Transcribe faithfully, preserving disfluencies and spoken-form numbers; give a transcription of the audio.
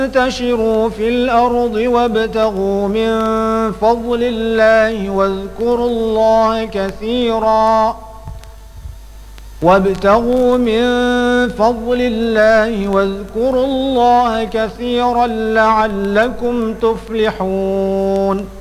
انتشروا في الأرض وابتغوا من فضل الله واذكروا الله كثيرا وابتغوا من فضل الله واذكروا الله كثيرا لعلكم تفلحون.